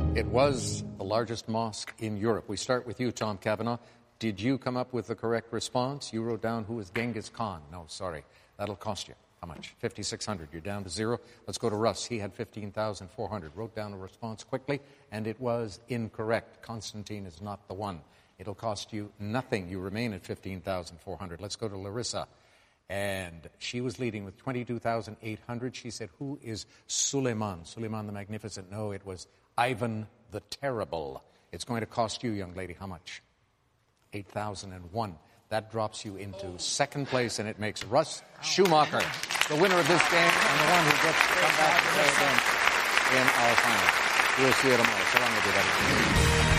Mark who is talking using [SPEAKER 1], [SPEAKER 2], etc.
[SPEAKER 1] It was the largest mosque in Europe. We start with you, Tom Cavanaugh. Did you come up with the correct response? You wrote down who was Genghis Khan. No, sorry. That'll cost you. How much? 5,600. You're down to zero. Let's go to Russ. He had 15,400. Wrote down a response quickly, and it was incorrect. Constantine is not the one. It'll cost you nothing. You remain at 15,400. Let's go to Larissa. And she was leading with 22,800. She said, who is Suleiman? Suleiman the Magnificent. No, it was Ivan the Terrible. It's going to cost you, young lady, how much? 8,001. That drops you into second place, and it makes Russ Schumacher the winner of this game and the one who gets to come back to play again in our final. We'll see you tomorrow. So long, everybody.